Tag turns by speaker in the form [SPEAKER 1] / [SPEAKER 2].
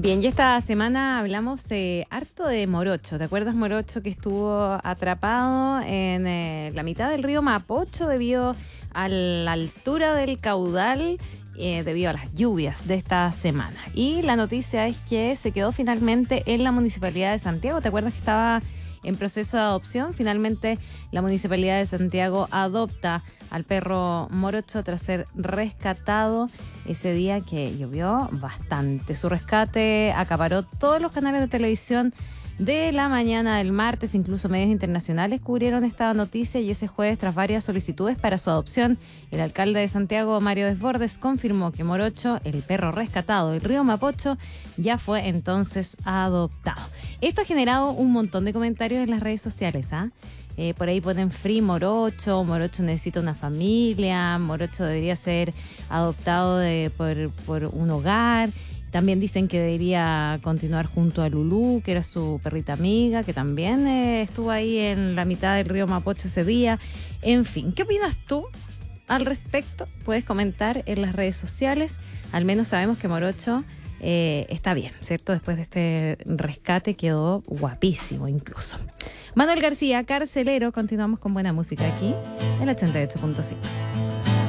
[SPEAKER 1] Bien, y esta semana hablamos harto de Morocho. ¿Te acuerdas, Morocho, que estuvo atrapado en la mitad del río Mapocho debido a la altura del caudal, debido a las lluvias de esta semana? Y la noticia es que se quedó finalmente en la Municipalidad de Santiago. ¿Te acuerdas que estaba en proceso de adopción? Finalmente la Municipalidad de Santiago adopta al perro Morocho tras ser rescatado ese día que llovió bastante. Su rescate acaparó todos los canales de televisión de la mañana del martes, incluso medios internacionales cubrieron esta noticia, y ese jueves, tras varias solicitudes para su adopción, el alcalde de Santiago, Mario Desbordes, confirmó que Morocho, el perro rescatado del río Mapocho, ya fue entonces adoptado. Esto ha generado un montón de comentarios en las redes sociales, por ahí ponen Free Morocho, Morocho necesita una familia, Morocho debería ser adoptado por un hogar. También dicen que debería continuar junto a Lulú, que era su perrita amiga, que también estuvo ahí en la mitad del río Mapocho ese día. En fin, ¿qué opinas tú al respecto? Puedes comentar en las redes sociales. Al menos sabemos que Morocho está bien, ¿cierto? Después de este rescate quedó guapísimo incluso. Manuel García, Carcelero. Continuamos con buena música aquí en el 88.5.